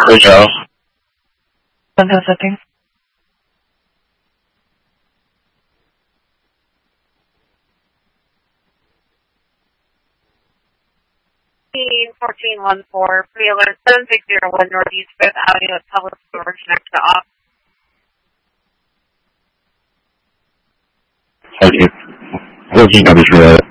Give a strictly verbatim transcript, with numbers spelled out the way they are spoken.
Joe. Content setting. fourteen one four, pre-alert seven six zero one Northeast fifth Avenue at Public Storage next to off. Okay. fourteen numbers for that.